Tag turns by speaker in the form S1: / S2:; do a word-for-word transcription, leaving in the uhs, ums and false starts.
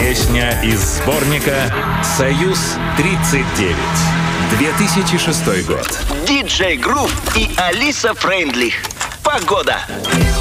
S1: Песня из сборника «Союз-тридцать девять». две тысячи шестой год.
S2: Диджей Грув и Алиса Фрейндлих. Погода.